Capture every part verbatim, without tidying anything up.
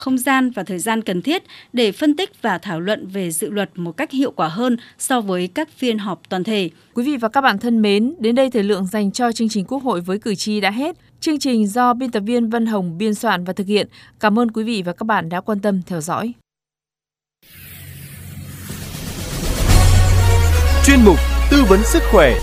không gian và thời gian cần thiết để phân tích và thảo luận về dự luật một cách hiệu quả hơn so với các phiên họp toàn thể. Quý vị và các bạn thân mến, đến đây thời lượng dành cho chương trình Quốc hội với cử tri đã hết. Chương trình do biên tập viên Vân Hồng biên soạn và thực hiện. Cảm ơn quý vị và các bạn đã quan tâm theo dõi. Chuyên mục Tư vấn sức khỏe.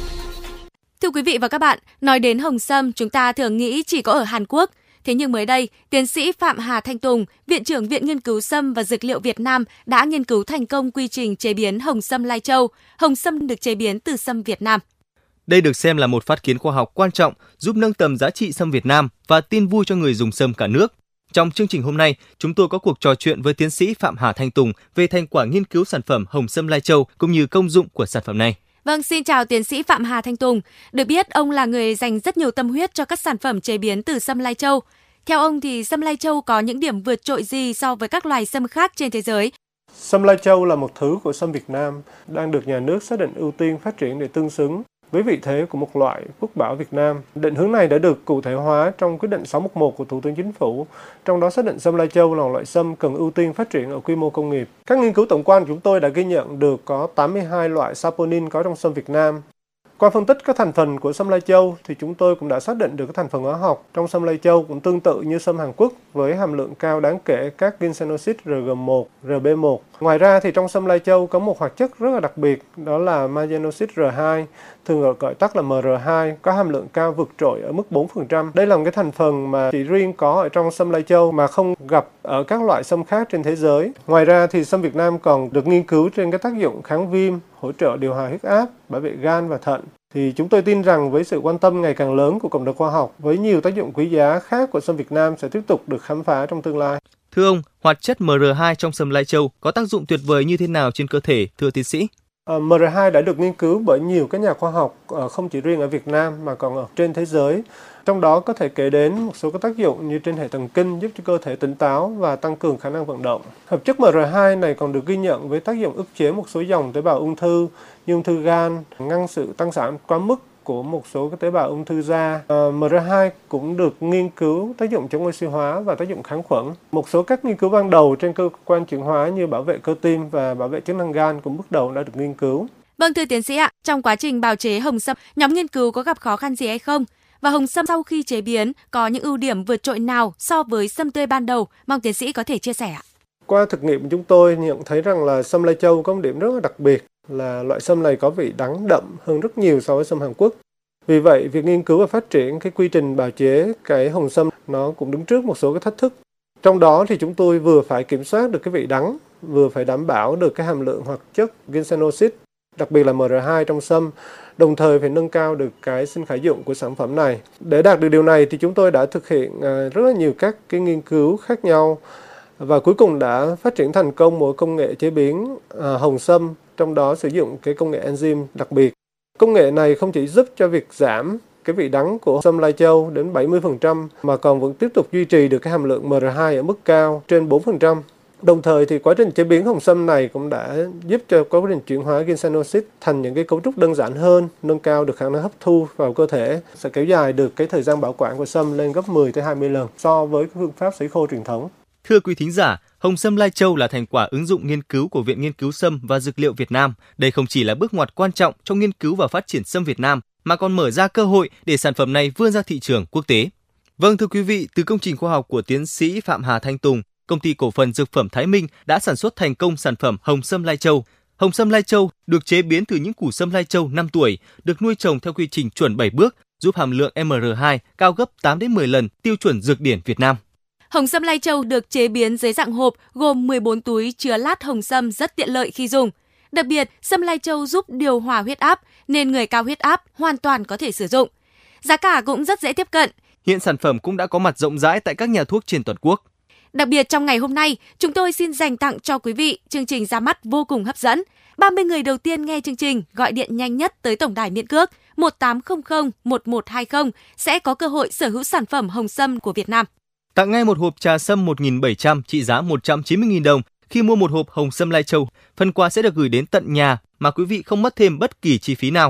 Thưa quý vị và các bạn, nói đến hồng sâm, chúng ta thường nghĩ chỉ có ở Hàn Quốc. Thế nhưng mới đây, tiến sĩ Phạm Hà Thanh Tùng, Viện trưởng Viện Nghiên cứu Sâm và Dược liệu Việt Nam đã nghiên cứu thành công quy trình chế biến hồng sâm Lai Châu. Hồng sâm được chế biến từ sâm Việt Nam. Đây được xem là một phát kiến khoa học quan trọng giúp nâng tầm giá trị sâm Việt Nam và tin vui cho người dùng sâm cả nước. Trong chương trình hôm nay, chúng tôi có cuộc trò chuyện với tiến sĩ Phạm Hà Thanh Tùng về thành quả nghiên cứu sản phẩm hồng sâm Lai Châu cũng như công dụng của sản phẩm này. Vâng, xin chào tiến sĩ Phạm Hà Thanh Tùng. Được biết, ông là người dành rất nhiều tâm huyết cho các sản phẩm chế biến từ sâm Lai Châu. Theo ông thì sâm Lai Châu có những điểm vượt trội gì so với các loài sâm khác trên thế giới? Sâm Lai Châu là một thứ của sâm Việt Nam đang được nhà nước xác định ưu tiên phát triển để tương xứng với vị thế của một loại quốc bảo Việt Nam. Định hướng này đã được cụ thể hóa trong quyết định sáu một một của Thủ tướng Chính phủ, trong đó xác định sâm Lai Châu là một loại sâm cần ưu tiên phát triển ở quy mô công nghiệp. Các nghiên cứu tổng quan của chúng tôi đã ghi nhận được có tám mươi hai loại saponin có trong sâm Việt Nam. Qua phân tích các thành phần của sâm Lai Châu thì chúng tôi cũng đã xác định được các thành phần hóa học trong sâm Lai Châu cũng tương tự như sâm Hàn Quốc với hàm lượng cao đáng kể các ginsennosid R G một, R B một. Ngoài ra thì trong sâm Lai Châu có một hoạt chất rất là đặc biệt, đó là magenosid R hai, thường gọi, gọi tắt là M R hai, có hàm lượng cao vượt trội ở mức bốn phần trăm. Đây là một cái thành phần mà chỉ riêng có ở trong sâm Lai Châu mà không gặp ở các loại sâm khác trên thế giới. Ngoài ra thì sâm Việt Nam còn được nghiên cứu trên các tác dụng kháng viêm, hỗ trợ điều hòa huyết áp, bảo vệ gan và thận. Thì chúng tôi tin rằng với sự quan tâm ngày càng lớn của cộng đồng khoa học, với nhiều tác dụng quý giá khác của sâm Việt Nam sẽ tiếp tục được khám phá trong tương lai. Thưa ông, hoạt chất M R hai trong sâm Lai Châu có tác dụng tuyệt vời như thế nào trên cơ thể, thưa tiến sĩ? M R hai đã được nghiên cứu bởi nhiều các nhà khoa học không chỉ riêng ở Việt Nam mà còn ở trên thế giới. Trong đó có thể kể đến một số các tác dụng như trên hệ thần kinh giúp cho cơ thể tỉnh táo và tăng cường khả năng vận động. Hợp chất M R hai này còn được ghi nhận với tác dụng ức chế một số dòng tế bào ung thư như ung thư gan, ngăn sự tăng sản quá mức của một số các tế bào ung thư da. À, M R hai cũng được nghiên cứu tác dụng chống oxy hóa và tác dụng kháng khuẩn. Một số các nghiên cứu ban đầu trên cơ quan chuyển hóa như bảo vệ cơ tim và bảo vệ chức năng gan cũng bước đầu đã được nghiên cứu. Vâng, thưa tiến sĩ ạ, trong quá trình bào chế hồng sâm, nhóm nghiên cứu có gặp khó khăn gì hay không? Và hồng sâm sau khi chế biến có những ưu điểm vượt trội nào so với sâm tươi ban đầu? Mong tiến sĩ có thể chia sẻ ạ. Qua thực nghiệm chúng tôi nhận thấy rằng là sâm Lai Châu có một điểm rất là đặc biệt là loại sâm này có vị đắng đậm hơn rất nhiều so với sâm Hàn Quốc. Vì vậy, việc nghiên cứu và phát triển cái quy trình bào chế cái hồng sâm nó cũng đứng trước một số cái thách thức. Trong đó thì chúng tôi vừa phải kiểm soát được cái vị đắng, vừa phải đảm bảo được cái hàm lượng hoạt chất ginsennosid, đặc biệt là M R hai trong sâm, đồng thời phải nâng cao được cái sinh khả dụng của sản phẩm này. Để đạt được điều này thì chúng tôi đã thực hiện rất là nhiều các cái nghiên cứu khác nhau và cuối cùng đã phát triển thành công một công nghệ chế biến hồng sâm, trong đó sử dụng cái công nghệ enzyme đặc biệt. Công nghệ này không chỉ giúp cho việc giảm cái vị đắng của sâm Lai Châu đến bảy mươi phần trăm mà còn vẫn tiếp tục duy trì được cái hàm lượng M R hai ở mức cao trên bốn phần trăm. Đồng thời thì quá trình chế biến hồng sâm này cũng đã giúp cho quá trình chuyển hóa ginsennosid thành những cái cấu trúc đơn giản hơn, nâng cao được khả năng hấp thu vào cơ thể, sẽ kéo dài được cái thời gian bảo quản của sâm lên gấp mười tới hai mươi lần so với phương pháp sấy khô truyền thống. Thưa quý thính giả, hồng sâm Lai Châu là thành quả ứng dụng nghiên cứu của Viện Nghiên cứu Sâm và Dược liệu Việt Nam. Đây không chỉ là bước ngoặt quan trọng trong nghiên cứu và phát triển sâm Việt Nam, mà còn mở ra cơ hội để sản phẩm này vươn ra thị trường quốc tế. Vâng, thưa quý vị, từ công trình khoa học của tiến sĩ Phạm Hà Thanh Tùng, Công ty cổ phần Dược phẩm Thái Minh đã sản xuất thành công sản phẩm hồng sâm Lai Châu. Hồng sâm Lai Châu được chế biến từ những củ sâm Lai Châu năm tuổi, được nuôi trồng theo quy trình chuẩn bảy bước, giúp hàm lượng M R hai cao gấp tám đến mười lần tiêu chuẩn dược điển Việt Nam. Hồng sâm Lai Châu được chế biến dưới dạng hộp gồm mười bốn túi chứa lát hồng sâm rất tiện lợi khi dùng. Đặc biệt, sâm Lai Châu giúp điều hòa huyết áp nên người cao huyết áp hoàn toàn có thể sử dụng. Giá cả cũng rất dễ tiếp cận. Hiện sản phẩm cũng đã có mặt rộng rãi tại các nhà thuốc trên toàn quốc. Đặc biệt trong ngày hôm nay, chúng tôi xin dành tặng cho quý vị chương trình ra mắt vô cùng hấp dẫn. ba mươi người đầu tiên nghe chương trình gọi điện nhanh nhất tới tổng đài miễn cước một tám không không một một hai không sẽ có cơ hội sở hữu sản phẩm hồng sâm của Việt Nam. Tặng ngay một hộp trà sâm một nghìn bảy trăm trị giá một trăm chín mươi nghìn đồng khi mua một hộp hồng sâm Lai Châu. Phần quà sẽ được gửi đến tận nhà mà quý vị không mất thêm bất kỳ chi phí nào.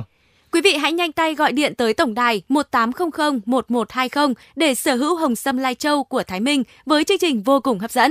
Quý vị hãy nhanh tay gọi điện tới tổng đài một tám không không một một hai không để sở hữu hồng sâm Lai Châu của Thái Minh với chương trình vô cùng hấp dẫn.